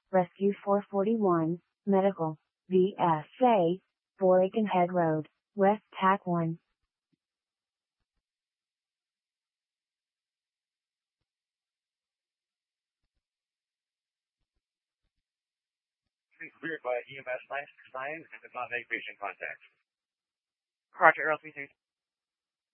Rescue 441, Medical, VSA, 4 Aikenhead Road, West TAC 1. Cleared by EMS 969 and does not make patient contact. Roger, Earl 332.